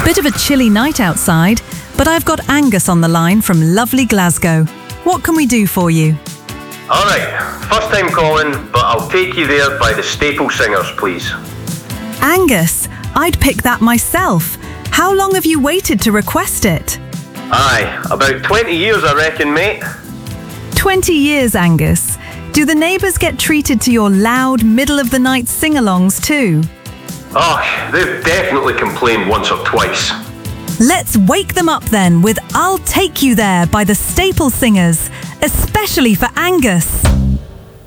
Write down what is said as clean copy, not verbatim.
Bit of a chilly night outside, but I've got Angus on the line from lovely Glasgow. What can we do for you? Alright, first time calling, but I'll take you there by the Staple Singers, please. Angus, I'd pick that myself. How long have you waited to request it? Aye, about 20 years I reckon, mate. 20 years, Angus. Do the neighbours get treated to your loud, middle-of-the-night sing-alongs too? Oh, they've definitely complained once or twice. Let's wake them up then with I'll Take You There by the Staple Singers, especially for Angus.